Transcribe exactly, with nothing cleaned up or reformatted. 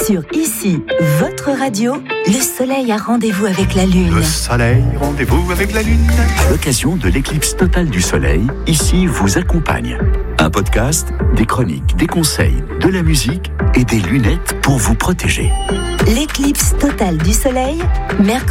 Sur Ici, votre radio, le soleil a rendez-vous avec la lune. Le soleil, rendez-vous avec la lune. À l'occasion de l'éclipse totale du soleil, Ici vous accompagne. Un podcast, des chroniques, des conseils, de la musique et des lunettes pour vous protéger. L'éclipse totale du soleil, mercredi.